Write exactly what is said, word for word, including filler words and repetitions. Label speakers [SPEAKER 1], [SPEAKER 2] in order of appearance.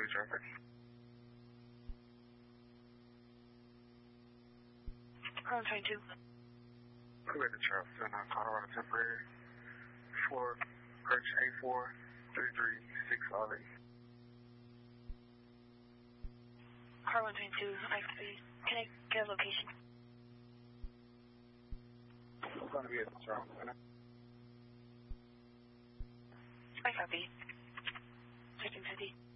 [SPEAKER 1] two traffic.
[SPEAKER 2] Car one twenty-two.
[SPEAKER 1] Clear the traffic in uh, Colorado temporary. four, Perch A four, three three six five eight.
[SPEAKER 2] Car one twenty-two, I copy. Can I get a location?
[SPEAKER 1] It's going to be at the Charles Center.
[SPEAKER 2] I copy. fifteen fifty.